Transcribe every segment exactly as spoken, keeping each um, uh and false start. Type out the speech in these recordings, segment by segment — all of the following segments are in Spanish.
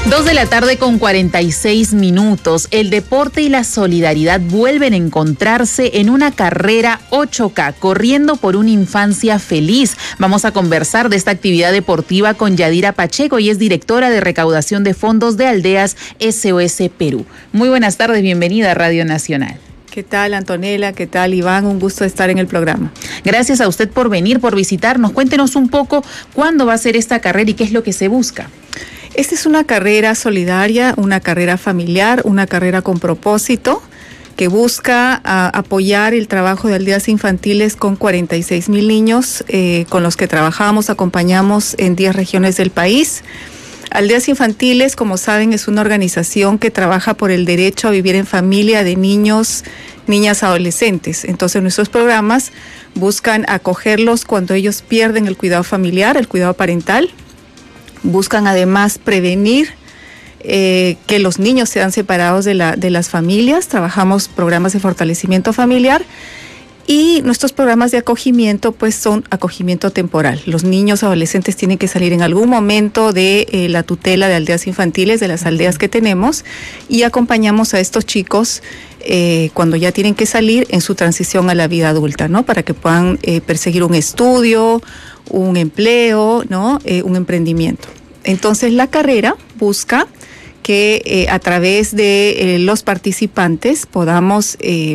Dos de la tarde con cuarenta y seis minutos. El deporte y la solidaridad vuelven a encontrarse en una carrera ocho K, corriendo por una infancia feliz. Vamos a conversar de esta actividad deportiva con Yadira Pacheco, y es directora de recaudación de fondos de Aldeas S O S Perú. Muy buenas tardes, bienvenida a Radio Nacional. ¿Qué tal, Antonella? ¿Qué tal, Iván? Un gusto estar en el programa. Gracias a usted por venir, por visitarnos. Cuéntenos un poco cuándo va a ser esta carrera y qué es lo que se busca. Esta es una carrera solidaria, una carrera familiar, una carrera con propósito que busca a, apoyar el trabajo de aldeas infantiles con cuarenta y seis mil niños eh, con los que trabajamos, acompañamos en diez regiones del país. Aldeas Infantiles, como saben, es una organización que trabaja por el derecho a vivir en familia de niños, niñas, adolescentes. Entonces, nuestros programas buscan acogerlos cuando ellos pierden el cuidado familiar, el cuidado parental. Buscan además prevenir eh, que los niños sean separados de, la, de las familias. Trabajamos programas de fortalecimiento familiar. Y nuestros programas de acogimiento, pues, son acogimiento temporal. Los niños adolescentes tienen que salir en algún momento de eh, la tutela de aldeas infantiles, de las aldeas que tenemos, y acompañamos a estos chicos eh, cuando ya tienen que salir en su transición a la vida adulta, ¿no? Para que puedan eh, perseguir un estudio, un empleo, ¿no? Eh, un emprendimiento. Entonces, la carrera busca que eh, a través de eh, los participantes podamos Eh,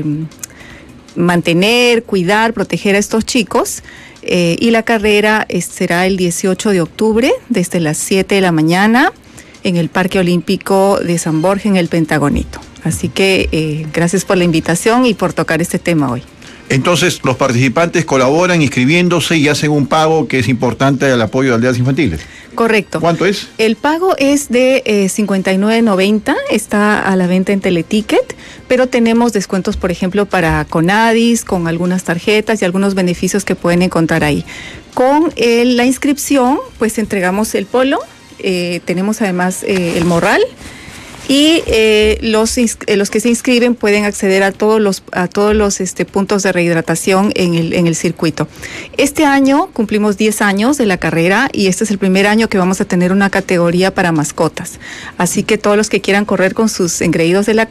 mantener, cuidar, proteger a estos chicos eh, y la carrera eh, será el dieciocho de octubre desde las siete de la mañana en el Parque Olímpico de San Borja en el Pentagonito. Así que eh, gracias por la invitación y por tocar este tema hoy. Entonces, los participantes colaboran inscribiéndose y hacen un pago que es importante al apoyo de aldeas infantiles. Correcto. ¿Cuánto es? El pago es de eh, cincuenta y nueve noventa, está a la venta en Teleticket, pero tenemos descuentos, por ejemplo, para Conadis, con algunas tarjetas y algunos beneficios que pueden encontrar ahí. Con eh, la inscripción, pues entregamos el polo, eh, tenemos además eh, el morral. Y eh, los, eh, los que se inscriben pueden acceder a todos los, a todos los este, puntos de rehidratación en el, en el circuito. Este año cumplimos diez años de la carrera y este es el primer año que vamos a tener una categoría para mascotas. Así que todos los que quieran correr con sus engreídos de la